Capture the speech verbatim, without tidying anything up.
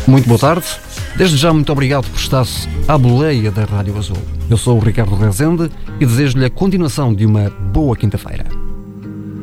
Muito boa tarde. Desde já, muito obrigado por estar-se à boleia da Rádio Azul. Eu sou o Ricardo Rezende e desejo-lhe a continuação de uma boa quinta-feira.